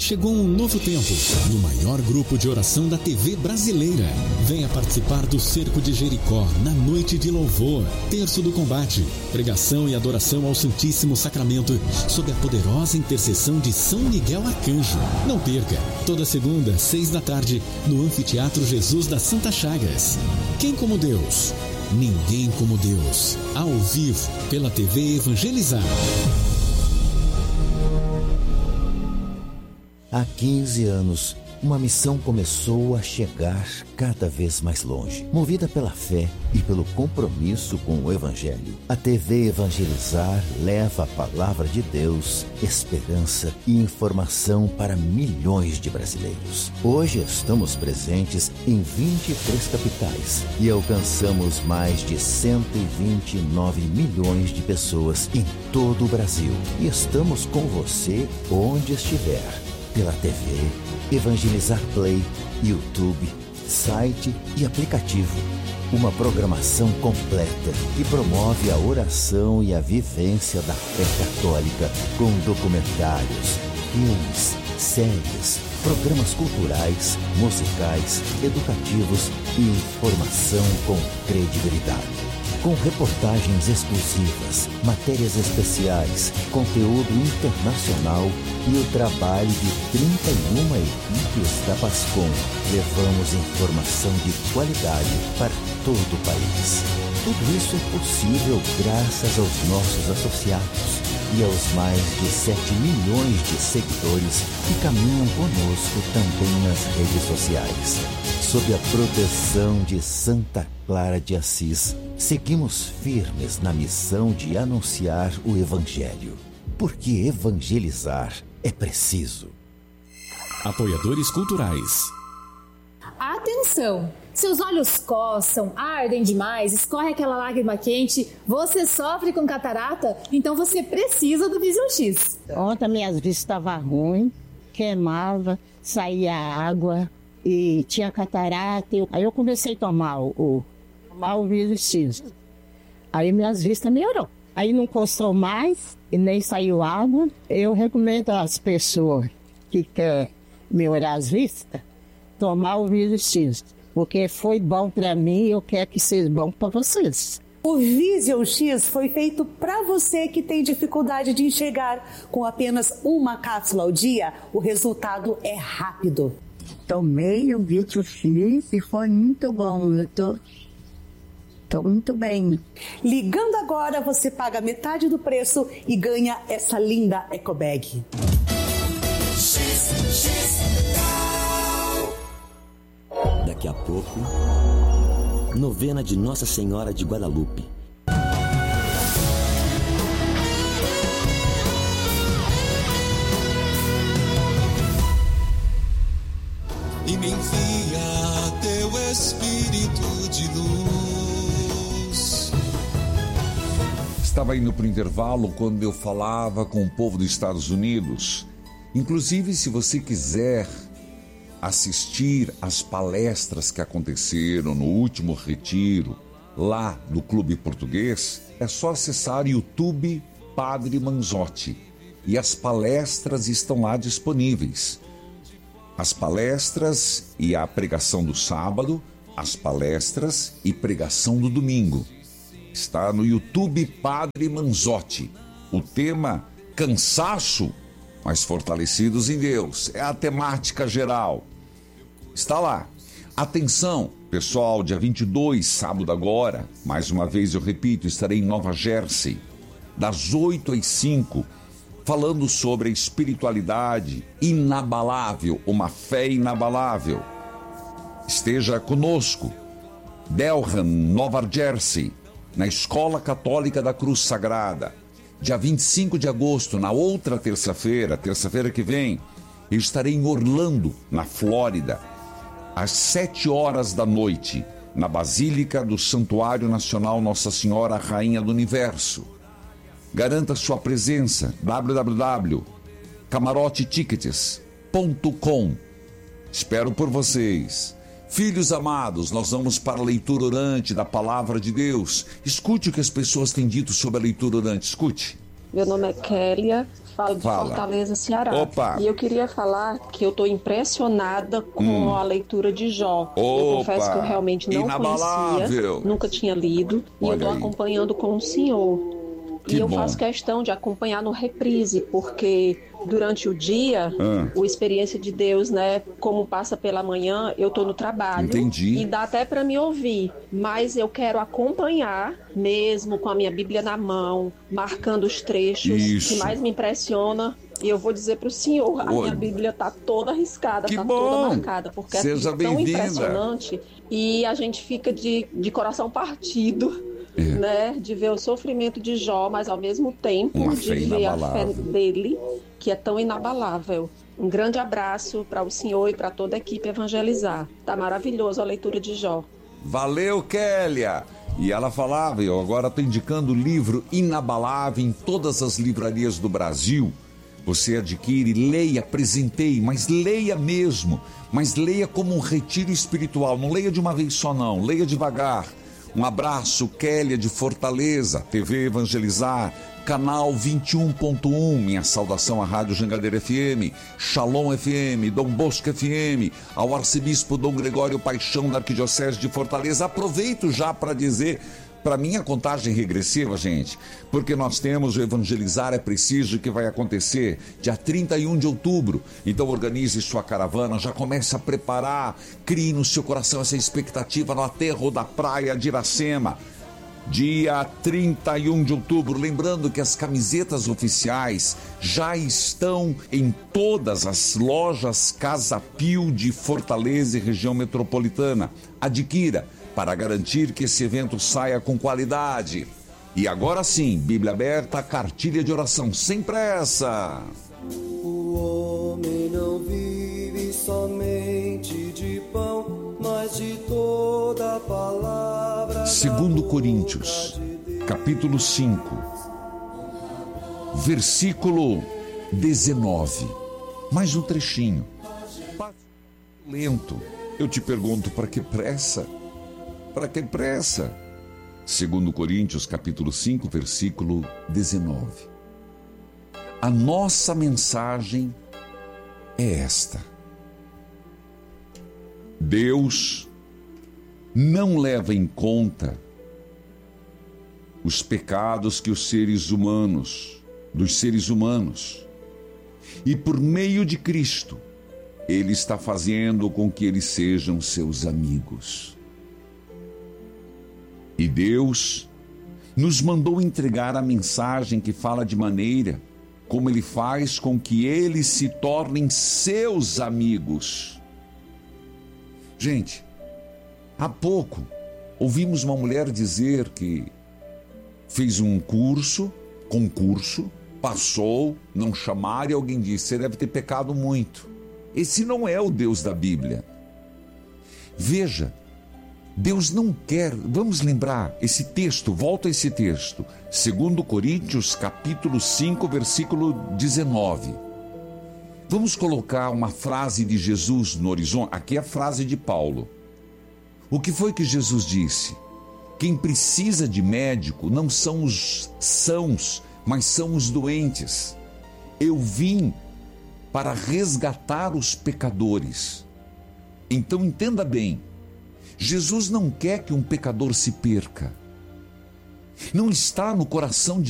Chegou um novo tempo, no maior grupo de oração da TV brasileira. Venha participar do Cerco de Jericó, na noite de louvor, terço do combate, pregação e adoração ao Santíssimo Sacramento, sob a poderosa intercessão de São Miguel Arcanjo. Não perca, toda segunda, 6 da tarde, no Anfiteatro Jesus das Santas Chagas. Quem como Deus? Ninguém como Deus. Ao vivo, pela TV Evangelizar. Há 15 anos, uma missão começou a chegar cada vez mais longe. Movida pela fé e pelo compromisso com o Evangelho, a TV Evangelizar leva a palavra de Deus, esperança e informação para milhões de brasileiros. Hoje estamos presentes em 23 capitais e alcançamos mais de 129 milhões de pessoas em todo o Brasil. E estamos com você onde estiver. Pela TV, Evangelizar Play, YouTube, site e aplicativo. Uma programação completa que promove a oração e a vivência da fé católica com documentários, filmes, séries, programas culturais, musicais, educativos e informação com credibilidade. Com reportagens exclusivas, matérias especiais, conteúdo internacional e o trabalho de 31 equipes da Pascom, levamos informação de qualidade para todo o país. Tudo isso é possível graças aos nossos associados e aos mais de 7 milhões de seguidores que caminham conosco também nas redes sociais. Sob a proteção de Santa Clara de Assis, seguimos firmes na missão de anunciar o Evangelho, porque evangelizar é preciso. Apoiadores culturais. Atenção! Seus olhos coçam, ardem demais, escorre aquela lágrima quente, você sofre com catarata, então você precisa do Vision X. Ontem minhas vistas estavam ruins, queimava, saía água e tinha catarata. Aí eu comecei a tomar o Vision X. Aí minhas vistas melhorou. Aí não coçou mais e nem saiu água. Eu recomendo às pessoas que querem melhorar as vistas, tomar o Vision X. Porque foi bom para mim e eu quero que seja bom para vocês. O Vision X foi feito para você que tem dificuldade de enxergar. Com apenas uma cápsula ao dia, o resultado é rápido. Tomei o Vision X e foi muito bom. Eu tô muito bem. Ligando agora, você paga metade do preço e ganha essa linda ecobag. Daqui a pouco, novena de Nossa Senhora de Guadalupe. E me envia teu Espírito de luz. Estava indo para o intervalo quando eu falava com o povo dos Estados Unidos. Inclusive, se você quiser assistir às palestras que aconteceram no último retiro lá do Clube Português, é só acessar o YouTube Padre Manzotti e as palestras estão lá disponíveis. As palestras e a pregação do sábado, as palestras e pregação do domingo. Está no YouTube Padre Manzotti. O tema Cansaço, mas fortalecidos em Deus. É a temática geral. Está lá. Atenção, pessoal, dia 22, sábado agora, mais uma vez eu repito, estarei em Nova Jersey, das 8 às 5, falando sobre a espiritualidade inabalável, uma fé inabalável. Esteja conosco, Delham, Nova Jersey, na Escola Católica da Cruz Sagrada. Dia 25 de agosto, na outra terça-feira que vem, eu estarei em Orlando, na Flórida, às 7 horas da noite, na Basílica do Santuário Nacional Nossa Senhora Rainha do Universo. Garanta sua presença, www.camarotetickets.com. Espero por vocês. Filhos amados, nós vamos para a leitura orante da Palavra de Deus. Escute o que as pessoas têm dito sobre a leitura orante, escute. Meu nome é Kélia Falo de Fortaleza, Ceará. Opa. E eu queria falar que eu estou impressionada com a leitura de Jó. Eu confesso que eu realmente não conhecia, nunca tinha lido. E eu estou acompanhando com o senhor. E eu faço questão de acompanhar no reprise, porque durante o dia, o Experiência de Deus, né, como passa pela manhã, eu tô no trabalho. Entendi. E dá até para me ouvir, mas eu quero acompanhar, mesmo com a minha Bíblia na mão, marcando os trechos. Isso. Que mais me impressiona. E eu vou dizer para o senhor, a minha Bíblia tá toda riscada, tá toda marcada, porque é tão impressionante. E a gente fica de coração partido. Né, de ver o sofrimento de Jó, mas ao mesmo tempo de ver a fé dele, que é tão inabalável. Um grande abraço para o senhor e para toda a equipe Evangelizar. Tá maravilhoso a leitura de Jó. Valeu, Kélia! E ela falava, eu agora estou indicando o livro Inabalável em todas as livrarias do Brasil. Você adquire, leia, presenteie, mas leia mesmo. Mas leia como um retiro espiritual. Não leia de uma vez só não, leia devagar. Um abraço, Kélia de Fortaleza, TV Evangelizar, canal 21.1, minha saudação à Rádio Jangadeira FM, Shalom FM, Dom Bosco FM, ao arcebispo Dom Gregório Paixão da Arquidiocese de Fortaleza. Aproveito já para dizer, para mim a contagem regressiva, gente, porque nós temos o Evangelizar é Preciso, que vai acontecer dia 31 de outubro. Então organize sua caravana, já comece a preparar, crie no seu coração essa expectativa no aterro da praia de Iracema. Dia 31 de outubro, lembrando que as camisetas oficiais já estão em todas as lojas Casa Pio de Fortaleza e região metropolitana. Adquira, para garantir que esse evento saia com qualidade. E agora sim, Bíblia aberta, cartilha de oração, sem pressa. O homem não vive somente de pão, mas de toda a palavra. 2 Coríntios, capítulo 5, versículo 19. Mais um trechinho. Lento. Eu te pergunto, para que pressa? Para que pressa? 2 Coríntios, capítulo 5, versículo 19. A nossa mensagem é esta: Deus não leva em conta os pecados que dos seres humanos, e por meio de Cristo, Ele está fazendo com que eles sejam seus amigos. E Deus nos mandou entregar a mensagem que fala de maneira como Ele faz com que eles se tornem seus amigos. Gente, há pouco ouvimos uma mulher dizer que fez um concurso, passou, não chamaram, e alguém disse: você deve ter pecado muito. Esse não é o Deus da Bíblia. Veja, Deus não quer, vamos lembrar esse texto, volta a esse texto, 2 Coríntios capítulo 5, versículo 19. Vamos colocar uma frase de Jesus no horizonte, aqui é a frase de Paulo. O que foi que Jesus disse? Quem precisa de médico não são os sãos, mas são os doentes. Eu vim para resgatar os pecadores. Então entenda bem, Jesus não quer que um pecador se perca. Não está no coração de